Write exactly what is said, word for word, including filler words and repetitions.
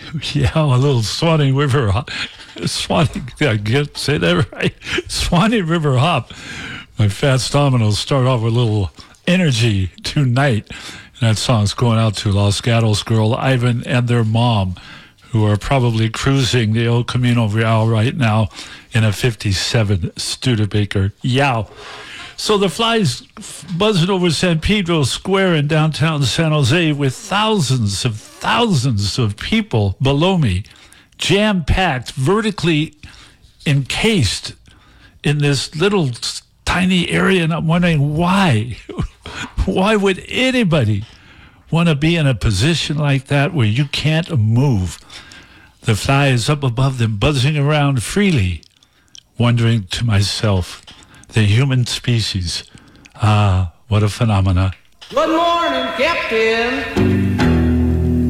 Yeah, a little Swanee River hop. Swanee, I get say that right. Swanee River hop. My Fats Dominoes start off with a little energy tonight. And that song's going out to Los Gatos girl Ivan and their mom, who are probably cruising the El Camino Real right now in a fifty-seven Studebaker Yow. So the Fly's buzzing over San Pedro Square in downtown San Jose with thousands of thousands of people below me, jam-packed, vertically encased in this little tiny area. And I'm wondering why? Why would anybody want to be in a position like that where you can't move? The Fly is up above them, buzzing around freely, wondering to myself, the human species, ah, what a phenomena. Good morning, Captain.